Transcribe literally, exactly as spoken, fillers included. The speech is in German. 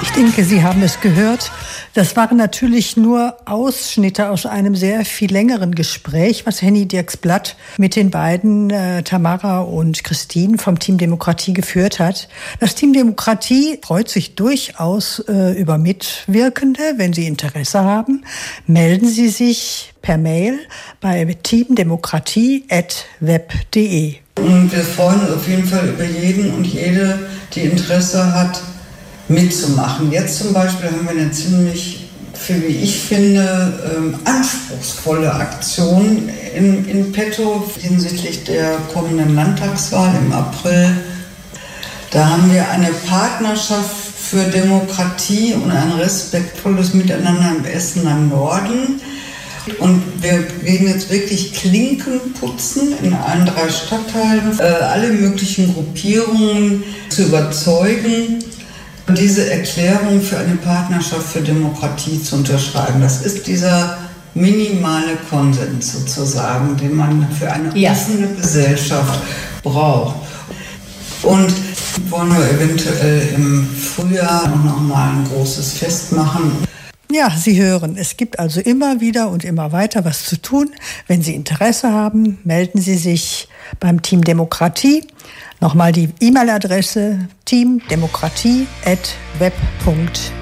Ich denke, Sie haben es gehört. Das waren natürlich nur Ausschnitte aus einem sehr viel längeren Gespräch, was Henny Dirks-Blatt mit den beiden, äh, Tamara und Christine vom Team Demokratie geführt hat. Das Team Demokratie freut sich durchaus äh, über Mitwirkende. Wenn Sie Interesse haben, melden Sie sich per Mail bei teamdemokratie at web punkt de. Und wir freuen uns auf jeden Fall über jeden und jede, die Interesse hat, mitzumachen. Jetzt zum Beispiel haben wir eine ziemlich, für wie ich finde, ähm, anspruchsvolle Aktion in, in petto hinsichtlich der kommenden Landtagswahl im April. Da haben wir eine Partnerschaft für Demokratie und ein respektvolles Miteinander im Essener Norden. Und wir gehen jetzt wirklich Klinken putzen in allen drei Stadtteilen, äh, alle möglichen Gruppierungen zu überzeugen, diese Erklärung für eine Partnerschaft für Demokratie zu unterschreiben. Das ist dieser minimale Konsens sozusagen, den man für eine ja. offene Gesellschaft braucht. Und wollen wir eventuell im Frühjahr noch mal ein großes Fest machen. Ja, Sie hören, es gibt also immer wieder und immer weiter was zu tun. Wenn Sie Interesse haben, melden Sie sich beim Team Demokratie. Nochmal die E-Mail-Adresse teamdemokratie at web punkt de.